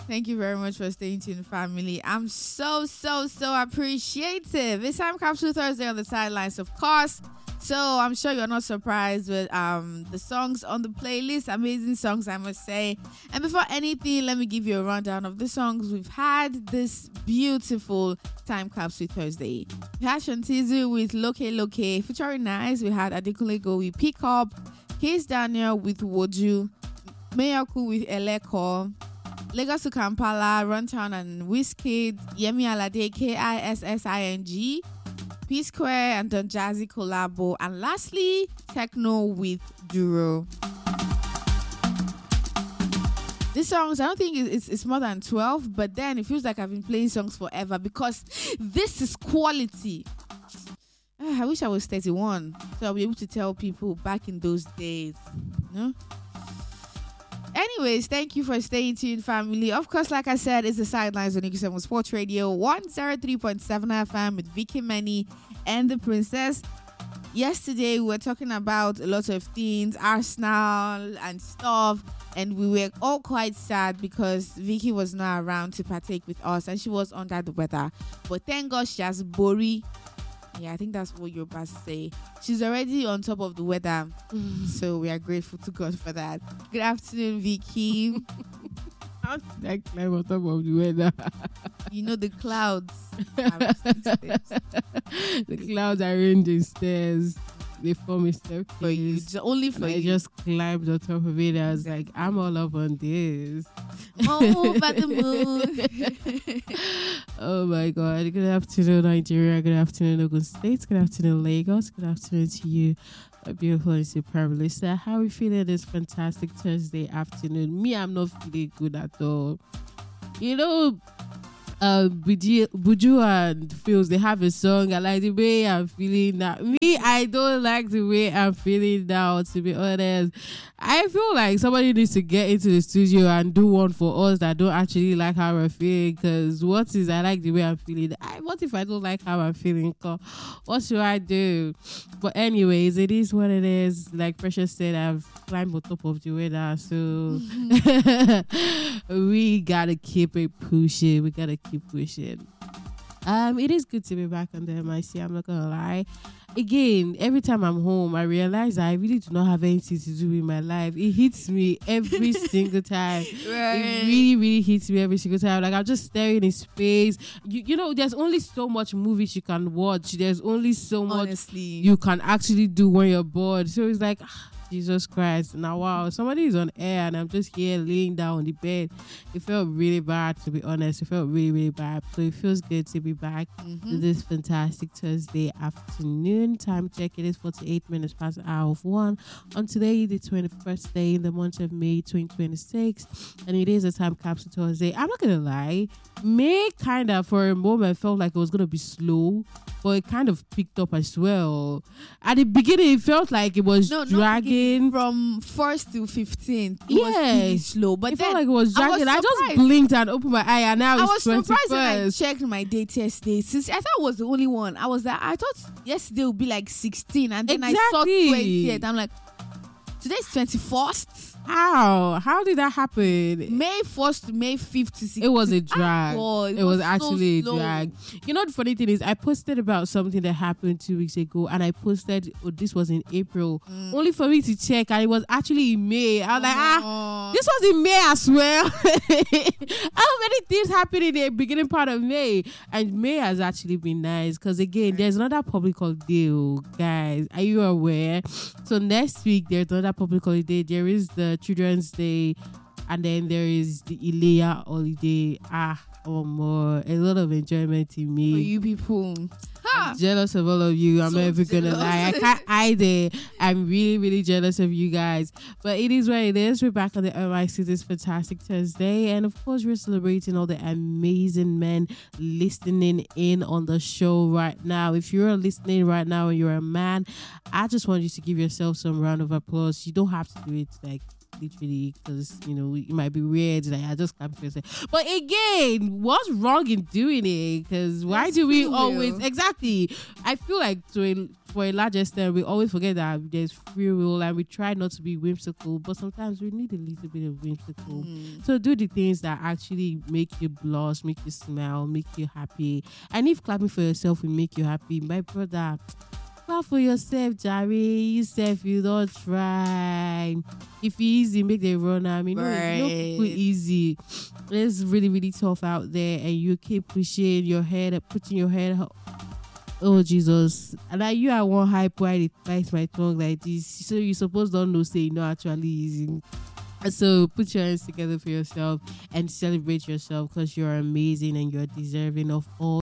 Thank you very much for staying tuned, family. I'm so appreciative. It's Time Capsule Thursday on the sidelines, of course. So I'm sure you're not surprised with the songs on the playlist. Amazing songs, I must say. And before anything, let me give you a rundown of the songs we've had this beautiful Time Capsule Thursday. We had Shantizu with Loke Loke featuring Nice. We had Adekunle Go with Pick Up, Case Daniel with Woju, Mayaku with Eleko, Lagos to Kampala, Runtown and Wizkid, Yemi Alade, Kissing, P Square and Don Jazzy collabo, and lastly, Techno with Duro. These songs, I don't think it's more than 12, but then it feels like I've been playing songs forever because this is quality. I wish I was 31 so I'll be able to tell people back in those days. You know? Anyways, thank you for staying tuned, family. Of course, like I said, it's the sidelines on Eagle 7 Sports Radio 103.7 FM with Vicky Manny and the Princess. Yesterday, we were talking about a lot of things, Arsenal and stuff, and we were all quite sad because Vicky was not around to partake with us and she was under the weather. But thank God she has Bori. Yeah, I think that's what you're about to say. She's already on top of the weather. So we are grateful to God for that. Good afternoon, Vicky. How did I climb on top of the weather? You know the clouds. Have 6 steps. The clouds are ranging stairs. They form a staircase. For you, only for I you. just climbed on top of it. I was like, I'm all up on this. Over the moon. Oh my God. Good afternoon, Nigeria. Good afternoon, Ogun State. Good afternoon, Lagos. Good afternoon to you, a beautiful and superb listener. How are we feeling this fantastic Thursday afternoon? Me, I'm not feeling good at all. You know, Buju and Phils, they have a song. I like the way I'm feeling now. Me, I don't like the way I'm feeling now, to be honest. I feel like somebody needs to get into the studio and do one for us that don't actually like how we're feeling. Because what is I like the way I'm feeling? What if I don't like how I'm feeling? What should I do? But anyways, it is what it is. Like Precious said, I've climbed on top of the weather. So we gotta keep it pushing. We gotta keep pushing. It is good to be back on the MIC. I'm not gonna lie. Again, every time I'm home, I realize I really do not have anything to do with my life. It hits me every single time. Right. It really, really hits me every single time. Like, I'm just staring in space. You know, there's only so much movies you can watch. There's only so much you can actually do when you're bored. So it's like, Jesus Christ. Now, wow, somebody is on air and I'm just here laying down on the bed. It felt really bad, to be honest. It felt really, really bad. So it feels good to be back to this fantastic Thursday afternoon. Time check, it is 48 minutes past the hour of 1 on today, the 21st day in the month of May 2026. And it is a Time Capsule Thursday. I'm not going to lie. May kind of, for a moment, felt like it was going to be slow, but it kind of picked up as well. At the beginning, it felt like it was dragging. From 1st to 15th, it was really slow. But it then felt like it was dragging. I just blinked and opened my eye, and now it's 21st. I was surprised when I checked my date yesterday. Since I thought it was the only one, I thought yesterday would be like 16, and then I saw 20th. I'm like, today's 21st. How did that happen? May 1st to May 5th to 16th. It was a drag. It was actually so a drag. You know, the funny thing is, I posted about something that happened 2 weeks ago, and I posted, this was in April, only for me to check, and it was actually in May. I was like, this was in May as well. How many things happened in the beginning part of May? And May has actually been nice, because again, there's another public holiday, guys. Are you aware? So next week, there's another public holiday. There is the Children's Day, and then there is the Ilea holiday. More a lot of enjoyment in me. For you people, I'm jealous of all of you. I'm never gonna lie. I can't hide it. I'm really, really jealous of you guys. But it is what it is. We're back on the MIC this fantastic Thursday, and of course, we're celebrating all the amazing men listening in on the show right now. If you're listening right now and you're a man, I just want you to give yourself some round of applause. You don't have to do it like literally, because it might be weird. Like I just clap for yourself. But again, what's wrong in doing it? Because why do we always exactly? I feel like for a large extent, we always forget that there's free will, and we try not to be whimsical. But sometimes we need a little bit of whimsical. So do the things that actually make you blush, make you smile, make you happy. And if clapping for yourself will make you happy, my brother, clap for yourself, Jerry. Yourself, you don't try. If it's easy, make the run. I mean, no easy. It's really, really tough out there, and you keep pushing your head, putting your head up. Oh Jesus! And like you are one hype while it bites my tongue like this. So you suppose don't know say actually easy. So put your hands together for yourself and celebrate yourself, because you're amazing and you're deserving of all